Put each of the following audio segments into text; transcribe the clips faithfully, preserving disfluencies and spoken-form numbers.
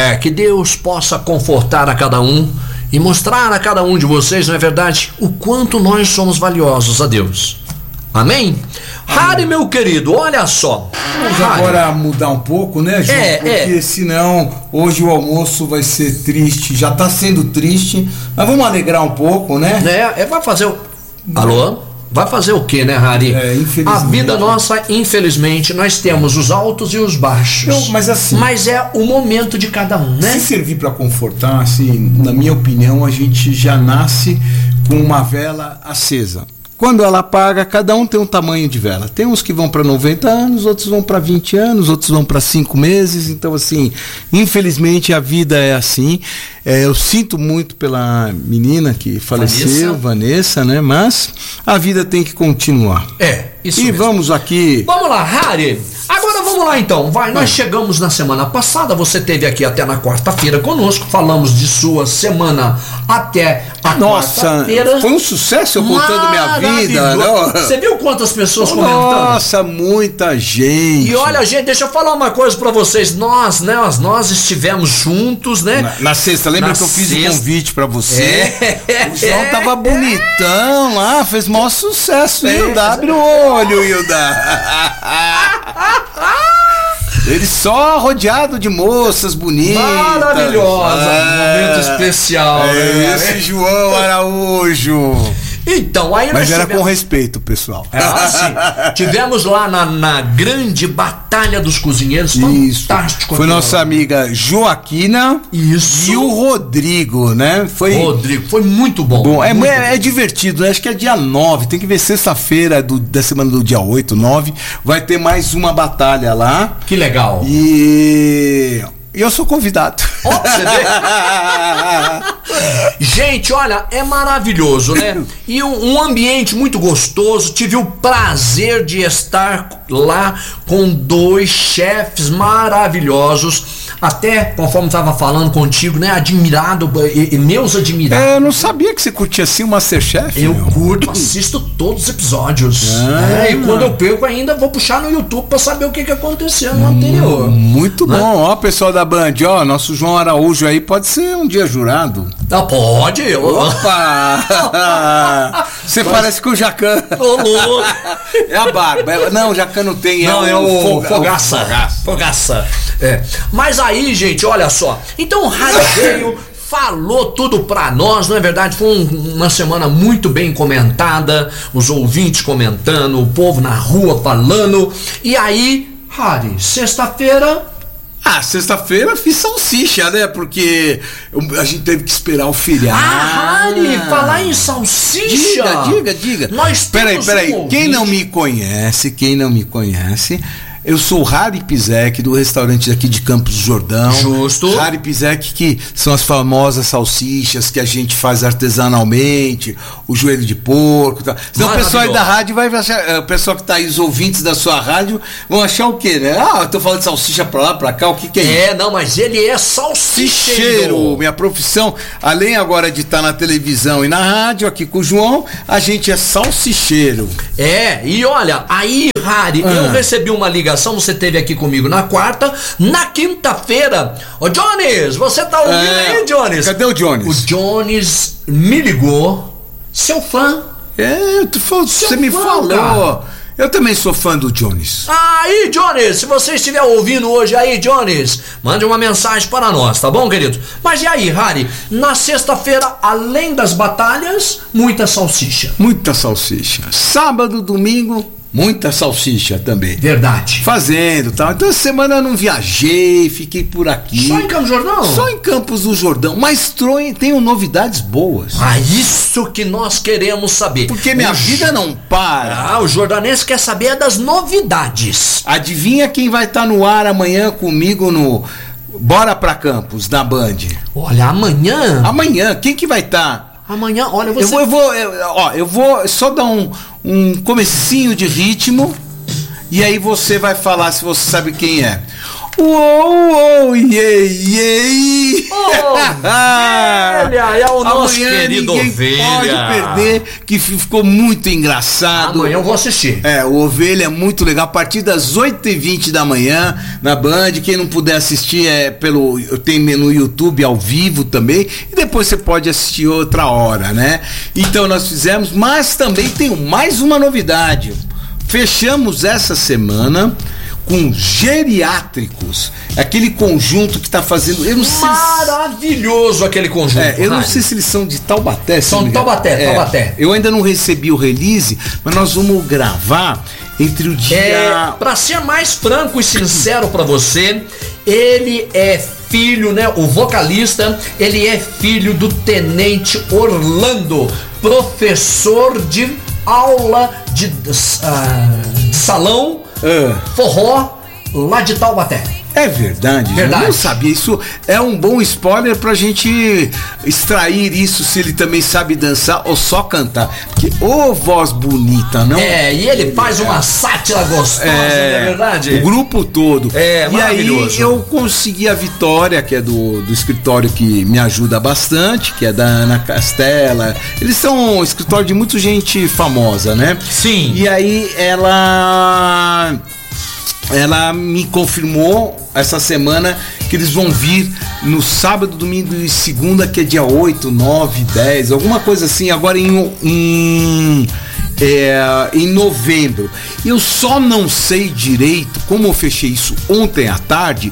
É, que Deus possa confortar a cada um e mostrar a cada um de vocês, não é verdade, o quanto nós somos valiosos a Deus. Amém? Harry, meu querido, olha só. Vamos agora mudar um pouco, né, João? É, Porque é. senão hoje o almoço vai ser triste, já tá sendo triste, mas vamos alegrar um pouco, né? É, é vai fazer o... Alô? Vai fazer o que, né, Harry? É, infelizmente. A vida nossa, infelizmente, nós temos os altos e os baixos. Eu, mas assim... Mas é o momento de cada um, né? Se servir para confortar, assim, na minha opinião, a gente já nasce com uma vela acesa. Quando ela apaga, cada um tem um tamanho de vela. Tem uns que vão para noventa anos, outros vão para vinte anos, outros vão para cinco meses. Então, assim, infelizmente a vida é assim. É, eu sinto muito pela menina que faleceu, Vanessa, Vanessa, né? Mas a vida tem que continuar. É, isso E mesmo. vamos aqui... Vamos lá, Harry. Agora vamos lá então. Vai, nós chegamos na semana passada, você esteve aqui até na quarta-feira conosco, falamos de sua semana até a Nossa, quarta-feira. foi um sucesso eu contando minha vida, não? Você viu quantas pessoas comentando? Nossa, muita gente. E olha, gente, deixa eu falar uma coisa pra vocês. Nós, né, nós, nós estivemos juntos, né? Na, na sexta, lembra Na que eu fiz sexta. o convite pra você? É. O João tava bonitão lá, fez maior sucesso. É. Hilda, abre o olho, Hilda. Ele só rodeado de moças bonitas. Maravilhosa. É. Momento especial, É, né? esse João Araújo. Então, aí Mas nós era tivemos... com respeito, pessoal. É, assim, tivemos lá na, na grande Batalha dos Cozinheiros. Isso. Fantástico. Foi aquilo nossa lá. amiga Joaquina. Isso. E o Rodrigo, né? Foi Rodrigo, foi muito bom. bom. É, muito é, é divertido, né? Acho que é dia nove. Tem que ver sexta-feira do- da semana do dia oito, nove. Vai ter mais uma batalha lá. Que legal. E. E eu sou convidado. Ó, você vê? Gente, olha, é maravilhoso, né? E um, um ambiente muito gostoso. Tive o prazer de estar lá com dois chefes maravilhosos. Até, conforme estava falando contigo, né? Admirado, e, e meus admirados. É, eu não sabia que você curtia assim o Masterchef. Eu meu. curto, assisto todos os episódios. Ah. É, e quando eu perco ainda, vou puxar no YouTube pra saber o que, que aconteceu no anterior. Muito Né? bom, ó, pessoal da Band, ó, nosso João Araújo aí pode ser um dia jurado. Ah, pode, eu. Opa! Você parece com o Jacan. Ô, louco. É a barba. É- Não, o Jacan não tem. Não, é o Foga- Fogaça. Fogaça. Fogaça. É. Mas aí, gente, olha só. Então o Rádio veio, falou tudo pra nós, não é verdade? Foi um- uma semana muito bem comentada, os ouvintes comentando, o povo na rua falando. E aí, Harry, sexta-feira. Ah, sexta-feira fiz salsicha, né? Porque eu- a gente teve que esperar o feriado. Ah, Harry, falar em salsicha. Diga, diga, diga. Nós Peraí, temos peraí. um Quem ouvinte. não me conhece, quem não me conhece, eu sou o Harry Pizek, do restaurante aqui de Campos do Jordão. Justo. Harry Pizek, que são as famosas salsichas que a gente faz artesanalmente, o joelho de porco e tal. Então o pessoal aí da rádio vai achar, eh, o pessoal que tá aí, os ouvintes da sua rádio, vão achar o quê, né? Ah, eu tô falando de salsicha pra lá, pra cá, o que que é isso? É, não, mas ele é salsicheiro. Salsicheiro, minha profissão, além agora de estar na televisão e na rádio, aqui com o João, a gente é salsicheiro. É, e olha, aí, Harry, Ah. eu recebi uma ligação, você esteve aqui comigo na quarta, na quinta-feira. Ô, Jones, você tá ouvindo É, aí, Jones? cadê o Jones? O Jones me ligou, seu fã. É, tu falou, Seu você me fã, falou. cara. Eu também sou fã do Jones. Aí, Jones, se você estiver ouvindo hoje aí, Jones, mande uma mensagem para nós, tá bom, querido? Mas e aí, Harry, na sexta-feira, além das batalhas, muita salsicha. Muita salsicha. Sábado, domingo, muita salsicha também. Verdade. Fazendo, tal. Então essa semana eu não viajei, fiquei por aqui. Só em Campos do Jordão? Só em Campos do Jordão. Mas tro- tenho novidades boas. Ah, isso que nós queremos saber. Porque minha O vida não para. Ah, o jordanense quer saber das novidades. Adivinha quem vai estar no ar amanhã comigo no Bora Pra Campos, na Band? Olha, amanhã. Amanhã, quem que vai estar? Amanhã, olha, você. Eu vou, eu vou, eu- ó, eu vou só dar um, um comecinho de ritmo e aí você vai falar se você sabe quem é. Uou, uou, iê, iê. Ovelha, é o nosso Amanhã querido ninguém Ovelha. pode perder, que ficou muito engraçado. Amanhã eu vou assistir. É, o Ovelha é muito legal, a partir das oito e vinte da manhã na Band. Quem não puder assistir é pelo, tem no YouTube ao vivo também, e depois você pode assistir outra hora, né? Então nós fizemos, mas também tem mais uma novidade. Fechamos essa semana com Geriátricos, aquele conjunto que tá fazendo, eu não sei Maravilhoso se, aquele conjunto. é, eu não Rádio. sei se eles são de Taubaté. São de Taubaté, é, Taubaté. Eu ainda não recebi o release, mas nós vamos gravar entre o dia... É, pra ser mais franco e sincero pra você, ele é filho, né, o vocalista, ele é filho do Tenente Orlando, professor de aula de, uh, de salão, Ah. forró, lá de Taubaté. É verdade, Verdade. eu não sabia. Isso é um bom spoiler pra gente extrair isso, se ele também sabe dançar ou só cantar. Porque, ô voz bonita, não? É, e ele faz uma sátira gostosa, não é verdade? O grupo todo. É, e maravilhoso. aí eu consegui a Vitória, que é do, do escritório que me ajuda bastante, que é da Ana Castela. Eles são um escritório de muita gente famosa, né? Sim. E aí ela... Ela me confirmou essa semana que eles vão vir no sábado, domingo e segunda, que é dia oito, nove, dez, alguma coisa assim, agora em, em, é, em novembro. Eu só não sei direito, como eu fechei isso ontem à tarde,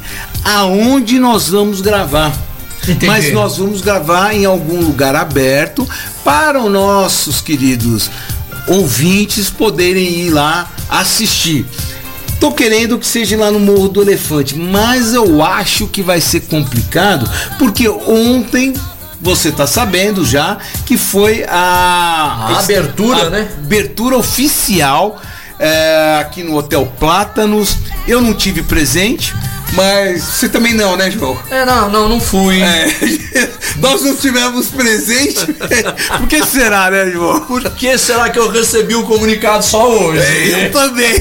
aonde nós vamos gravar. Entendi. Mas nós vamos gravar em algum lugar aberto para os nossos queridos ouvintes poderem ir lá assistir. Tô querendo que seja lá no Morro do Elefante, mas eu acho que vai ser complicado, porque ontem, você tá sabendo já, que foi a, A abertura, a né? abertura oficial é, aqui no Hotel Plátanos. Eu não tive presente, mas você também não, né, João? É, não, não, não fui. É, nós não tivemos presente. Por que será, né, João? Por que será que eu recebi o comunicado só hoje? Eu também.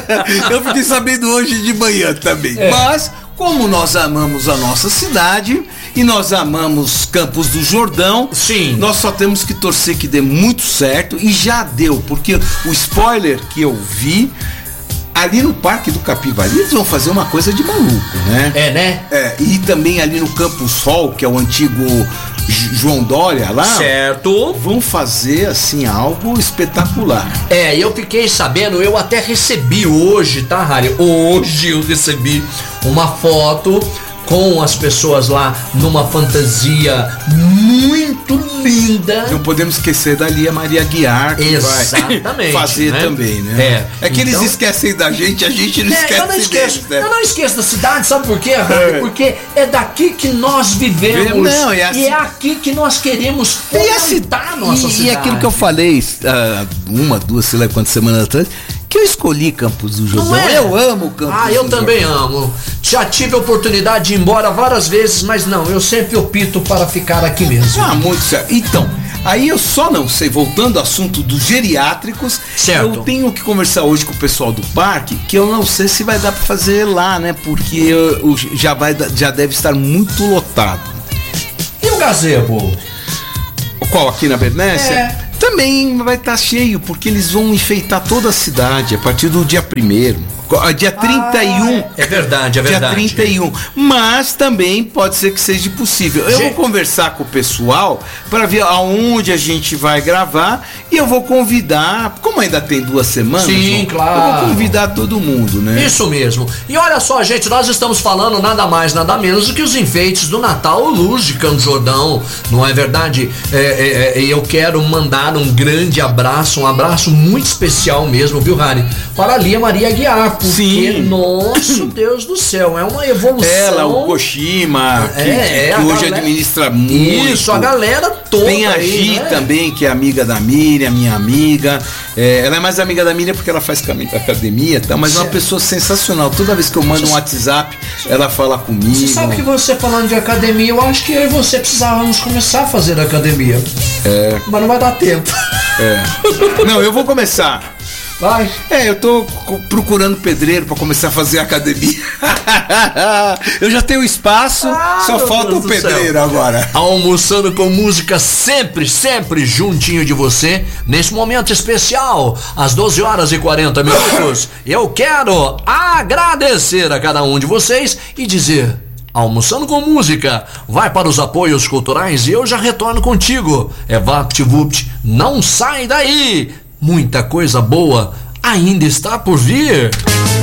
Eu fiquei sabendo hoje de manhã também. É. Mas, como nós amamos a nossa cidade e nós amamos Campos do Jordão, Sim. nós só temos que torcer que dê muito certo, e já deu, porque o spoiler que eu vi ali no Parque do Capivari, eles vão fazer uma coisa de maluco, né? É, né? É, e também ali no Campo Sol, que é o antigo J- João Dória lá, Certo. vão fazer assim algo espetacular. É, eu fiquei sabendo, eu até recebi hoje, tá, Harry? Hoje eu recebi uma foto com as pessoas lá numa fantasia muito linda. Não podemos esquecer da Lia Maria Guiar, que Exatamente, vai fazer né? também, né? É. É que Então- eles esquecem da gente, a gente não É, esquece eu não esqueço, deles, né? eu não esqueço da cidade, sabe por quê, Harry? É. Porque é daqui que nós vivemos. Não, é assim- e é aqui que nós queremos E, a fomentar a nossa e, cidade. e aquilo que eu falei ah, uma, duas, sei lá quantas semanas atrás, que eu escolhi Campos do Jordão. Não é? Eu amo Campos Ah, do eu Jordão. também amo. Já tive a oportunidade de ir embora várias vezes, mas não, eu sempre opto para ficar aqui mesmo. Ah, muito certo. Então, aí eu só não sei, voltando ao assunto dos geriátricos, Certo. eu tenho que conversar hoje com o pessoal do parque, que eu não sei se vai dar pra fazer lá, né? Porque eu- o- já, vai, dar- já deve estar muito lotado. E o gazebo? Qual, aqui na Bernécia? É. Também vai estar cheio, porque eles vão enfeitar toda a cidade a partir do dia primeiro. Dia trinta e um. É verdade, é verdade. Dia trinta e um. Mas também pode ser que seja possível. Eu Gente- vou conversar com o pessoal para ver aonde a gente vai gravar, e eu vou convidar, como ainda tem duas semanas, Sim, João, claro. eu vou convidar todo mundo, né? Isso mesmo. E olha só, gente, nós estamos falando nada mais, nada menos do que os enfeites do Natal Luz de Campos do Jordão, não é verdade? É, é, é, eu quero mandar um grande abraço, um abraço muito especial mesmo, viu, Rari? Para a Lia Maria Guiar, porque, Sim. nosso Deus do céu, é uma evolução. Ela, o Koshima, que, É, que- é, que a hoje galera- administra muito. Isso, a galera toda. Tem a aí, Gi né? também, que é amiga da Miriam, minha amiga. É, ela é mais amiga da Miriam porque ela faz cami- academia e tal, mas é uma Certo. pessoa sensacional. Toda vez que eu mando um WhatsApp, ela fala comigo. Você sabe que você falando de academia, eu acho que eu e você precisávamos começar a fazer academia. É. Mas não vai dar tempo. É. Não, eu vou começar. Vai. É, eu tô procurando pedreiro pra começar a fazer academia. Eu já tenho espaço, ah, só falta o pedreiro agora. Almoçando com música sempre, sempre juntinho de você. Nesse momento especial, às doze horas e quarenta minutos, eu quero agradecer a cada um de vocês e dizer: Almoçando com música vai para os apoios culturais e eu já retorno contigo. É VaptVupt, não sai daí! Muita coisa boa ainda está por vir.